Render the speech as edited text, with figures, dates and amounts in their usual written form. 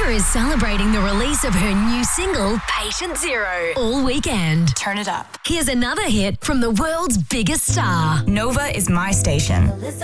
is celebrating the release of her new single, Patient Zero, all weekend. Turn it up. Here's another hit from the world's biggest star. Nova is my station.